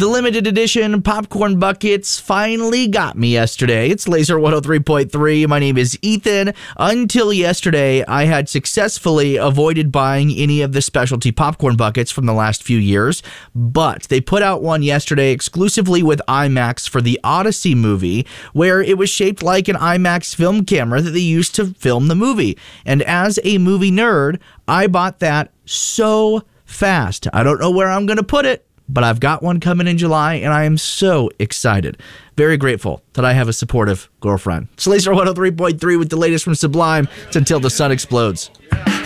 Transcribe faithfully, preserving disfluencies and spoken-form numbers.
The limited edition popcorn buckets finally got me yesterday. It's Laser one oh three point three. My name is Ethan. Until yesterday, I had successfully avoided buying any of the specialty popcorn buckets from the last few years, but they put out one yesterday exclusively with IMAX for the Odyssey movie, where it was shaped like an IMAX film camera that they used to film the movie. And as a movie nerd, I bought that so fast. I don't know where I'm going to put it, but I've got one coming in July, and I am so excited. Very grateful that I have a supportive girlfriend. It's Laser one oh three point three with the latest from Sublime. It's Until the Sun Explodes.